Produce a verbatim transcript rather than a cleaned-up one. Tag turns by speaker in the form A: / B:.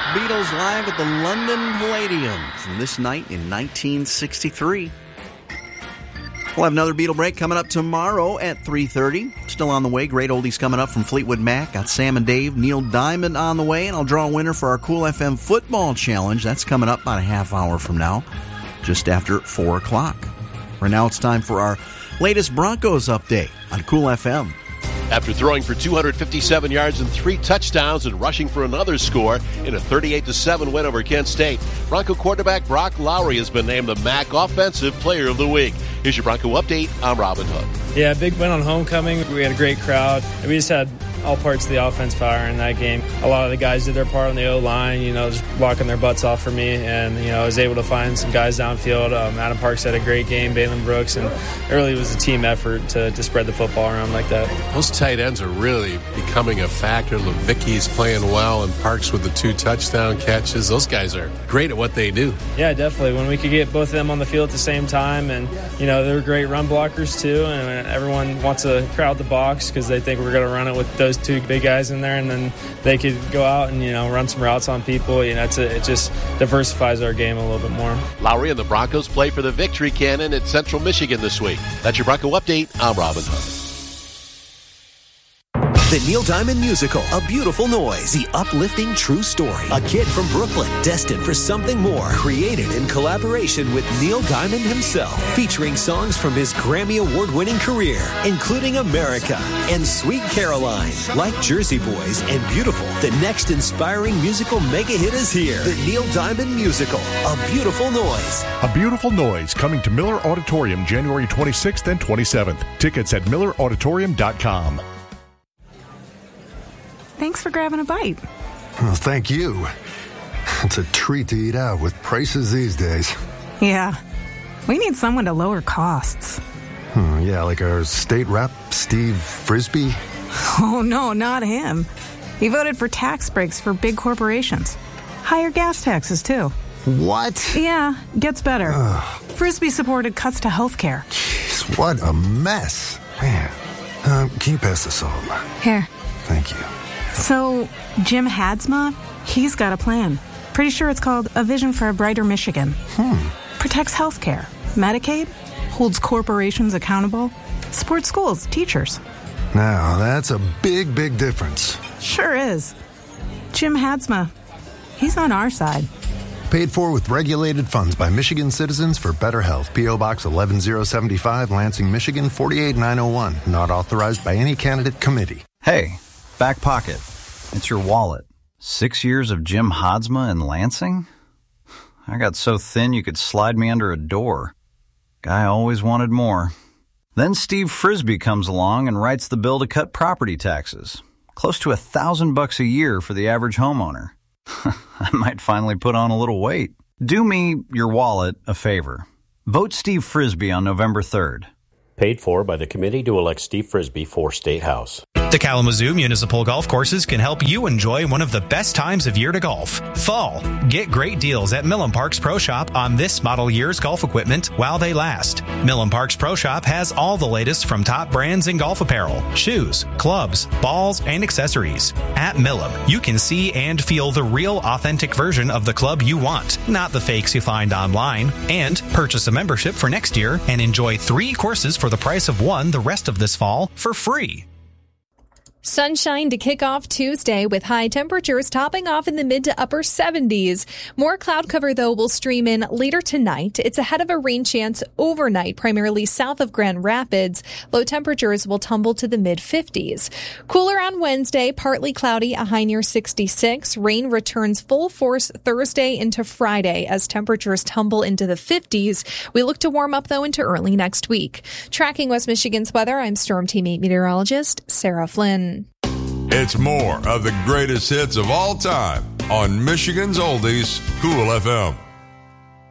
A: Beatles live at the London Palladium from this night in nineteen sixty-three. We'll have another Beatle break coming up tomorrow at three thirty. Still on the way. Great oldies coming up from Fleetwood Mac. Got Sam and Dave, Neil Diamond on the way. And I'll draw a winner for our Cool F M Football Challenge. That's coming up about a half hour from now, just after four o'clock. Right now it's time for our latest Broncos update on Cool F M.
B: After throwing for two hundred fifty-seven yards and three touchdowns and rushing for another score in a thirty-eight to seven win over Kent State, Bronco quarterback Brock Lowry has been named the M A C Offensive Player of the Week. Here's your Bronco update. I'm Robin Hood.
C: Yeah, big win on homecoming. We had a great crowd. We just had all parts of the offense firing in that game. A lot of the guys did their part on the O-line, you know, just blocking their butts off for me. And, you know, I was able to find some guys downfield. Um, Adam Parks had a great game, Balin Brooks, and it really was a team effort to, to spread the football around like that.
D: Those tight ends are really becoming a factor. Levicki's playing well, and Parks with the two touchdown catches. Those guys are great at what they do.
C: Yeah, definitely. When we could get both of them on the field at the same time, and, you know, they're great run blockers too, and everyone wants to crowd the box because they think we're going to run it with those two big guys in there, and then they could go out and, you know, run some routes on people. You know, it's a, it just diversifies our game a little bit more.
B: Lowry and the Broncos play for the Victory Cannon at Central Michigan this week. That's your Bronco update. I'm Robin Hood.
E: The Neil Diamond Musical, A Beautiful Noise. The uplifting true story. A kid from Brooklyn, destined for something more. Created in collaboration with Neil Diamond himself. Featuring songs from his Grammy Award-winning career, including America and Sweet Caroline. Like Jersey Boys and Beautiful, the next inspiring musical mega hit is here. The Neil Diamond Musical, A Beautiful Noise.
F: A Beautiful Noise, coming to Miller Auditorium January twenty-sixth and twenty-seventh. Tickets at miller auditorium dot com.
G: Thanks for grabbing a bite.
H: Well, thank you. It's a treat to eat out with prices these days.
G: Yeah. We need someone to lower costs.
H: Hmm, yeah, like our state rep, Steve Frisbee?
G: Oh, no, not him. He voted for tax breaks for big corporations. Higher gas taxes, too.
H: What?
G: Yeah, gets better.
H: Ugh.
G: Frisbee supported cuts to health care.
H: Jeez, what a mess. Man. Uh, can you pass the salt?
G: Here.
H: Thank you.
G: So, Jim Hadsma, he's got a plan. Pretty sure it's called A Vision for a Brighter Michigan.
H: Hmm.
G: Protects healthcare, Medicaid, holds corporations accountable, supports schools, teachers.
H: Now, that's a big, big difference.
G: Sure is. Jim Hadsma, he's on our side.
H: Paid for with regulated funds by Michigan citizens for better health. P O. Box eleven oh seventy-five, Lansing, Michigan, forty-eight nine oh one. Not authorized by any candidate committee.
I: Hey. Back pocket. It's your wallet. Six years of Jim Hadsma in Lansing? I got so thin you could slide me under a door. Guy always wanted more. Then Steve Frisbee comes along and writes the bill to cut property taxes. Close to a thousand bucks a year for the average homeowner. I might finally put on a little weight. Do me, your wallet, a favor. Vote Steve Frisbee on November third.
J: Paid for by the committee to elect Steve Frisbee for State House.
K: The Kalamazoo Municipal Golf Courses can help you enjoy one of the best times of year to golf. Fall. Get great deals at Millen Parks Pro Shop on this model year's golf equipment while they last. Millen Parks Pro Shop has all the latest from top brands in golf apparel, shoes, clubs, balls, and accessories. At Millen, you can see and feel the real authentic version of the club you want, not the fakes you find online. And purchase a membership for next year and enjoy three courses for the price of one the rest of this fall for free.
L: Sunshine to kick off Tuesday with high temperatures topping off in the mid to upper seventies. More cloud cover, though, will stream in later tonight. It's ahead of a rain chance overnight, primarily south of Grand Rapids. Low temperatures will tumble to the mid fifties. Cooler on Wednesday, partly cloudy, a high near sixty-six. Rain returns full force Thursday into Friday as temperatures tumble into the fifties. We look to warm up, though, into early next week. Tracking West Michigan's weather, I'm Storm Team eight meteorologist Sarah Flynn.
M: It's more of the greatest hits of all time on Michigan's Oldies, Cool F M.